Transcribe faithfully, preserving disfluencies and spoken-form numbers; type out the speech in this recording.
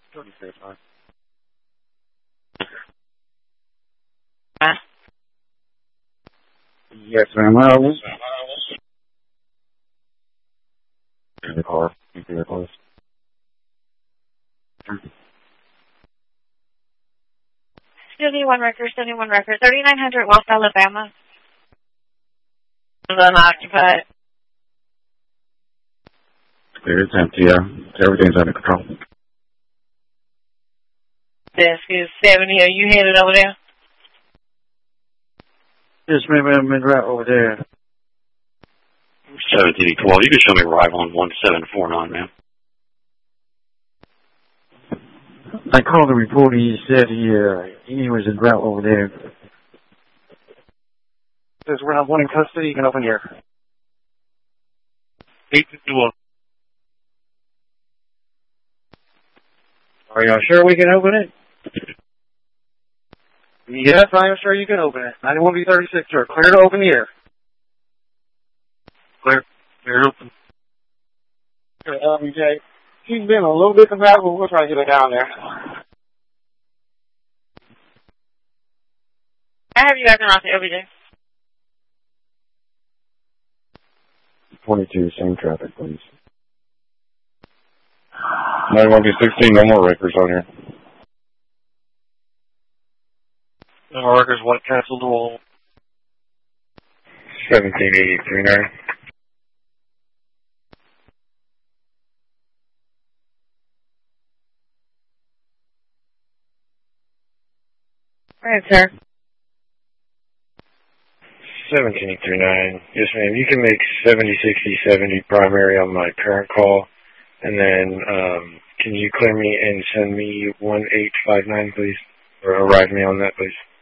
twenty-six, huh? Huh? Yes, ma'am. I was in the car. In the car. seventy-one record, seventy-one record, thirty-nine hundred West Alabama. Unoccupied. It's empty, yeah. Everything's under control. Desk is seventy. Are you headed over there? Yes, ma'am. I'm in right over there. seventeen twelve. You can show me arrival on one seven four nine, ma'am. I called the reporter. He said he uh, he was in route over there. Says we're not one in custody. You can open here. eight fifty-one. Are y'all sure we can open it? Yes, I am sure you can open it. ninety-one B thirty-six, sir. Clear to open here. Clear. Clear open. L B J, she's been a little bit compatible. We'll try to get her down there. I have you guys around to L B J. twenty-two, same traffic, please. ninety-one B sixteen, no more records on here. No more records, White Castle Dual. seventeen eighty-three nine. Right, sir. seventeen eighty-three nine. Yes, ma'am. You can make seventy sixty seventy primary on my current call. And then, um, can you clear me and send me one eight five nine, please? Or arrive me on that, please?